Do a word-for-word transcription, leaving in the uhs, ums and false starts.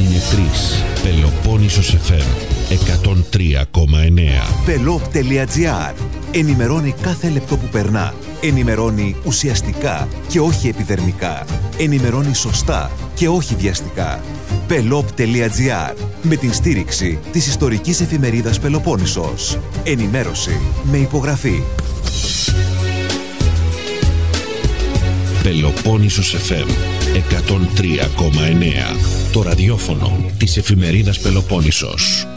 Είναι τρεις. Πελοπόννησος εφ εμ εκατόν τρία κόμμα εννέα. Πελόπ τελεία τζι άρ. Ενημερώνει κάθε λεπτό που περνά. Ενημερώνει ουσιαστικά και όχι επιδερμικά. Ενημερώνει σωστά και όχι βιαστικά. Πελόπ τελεία τζι άρ. Με την στήριξη της ιστορικής εφημερίδας Πελοπόννησος. Ενημέρωση με υπογραφή. Πελοπόννησος εφ εμ εκατόν τρία κόμμα εννέα. Το ραδιόφωνο της εφημερίδας Πελοπόννησος.